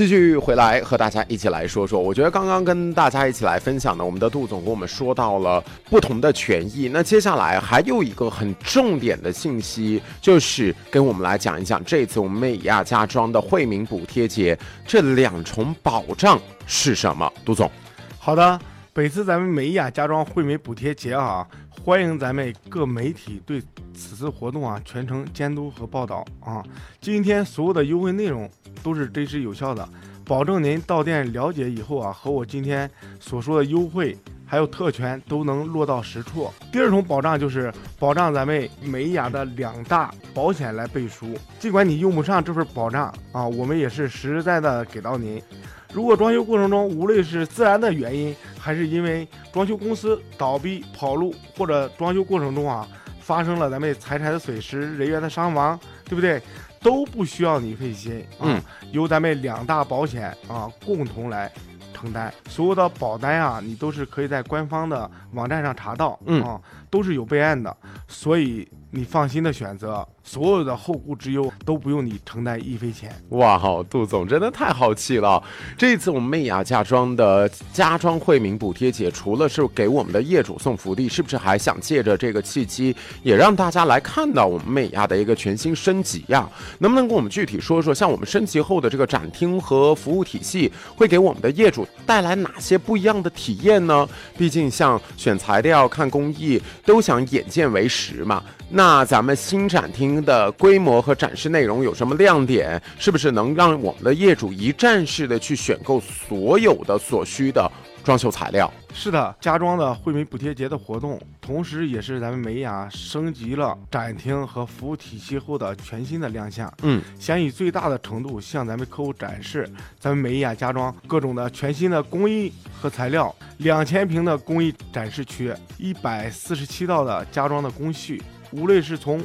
继续回来和大家一起来说说，我觉得刚刚跟大家一起来分享的，我们的杜总跟我们说到了不同的权益。那接下来还有一个很重点的信息，就是跟我们来讲一讲这次我们美亚家装的惠民补贴节这2重保障是什么。杜总， 好的，本次咱们美亚家装惠民补贴节啊，欢迎咱们各媒体对此次活动啊全程监督和报道啊。今天所有的优惠内容都是真实有效的，保证您到店了解以后啊，和我今天所说的优惠还有特权都能落到实处。第2重保障就是保障咱们美亚的2大保险来背书，尽管你用不上这份保障啊，我们也是实实在在的给到您。如果装修过程中无论是自然的原因，还是因为装修公司倒闭跑路，或者装修过程中啊发生了咱们财产的损失、人员的伤亡，对不对？都不需要你费心啊，由咱们2大保险啊共同来承担。所有的保单啊，你都是可以在官方的网站上查到啊，都是有备案的，所以你放心的选择，所有的后顾之忧都不用你承担1分钱。 哇，好，杜总真的太好气了！这一次我们美亚家装的家装惠民补贴节，除了是给我们的业主送福利，是不是还想借着这个契机，也让大家来看到我们美亚的一个全新升级呀？能不能跟我们具体说说，像我们升级后的这个展厅和服务体系，会给我们的业主带来哪些不一样的体验呢？毕竟像选材料、看工艺，都想眼见为实嘛。那咱们新展厅的规模和展示内容有什么亮点？是不是能让我们的业主一站式的去选购所有的所需的装修材料？ 是的，家装的惠民补贴节的活动，同时也是咱们美亚升级了展厅和服务体系后的全新的亮相。想以最大的程度向咱们客户展示咱们美亚家装各种的全新的工艺和材料，2000平的工艺展示区，147道的家装的工序，无论是从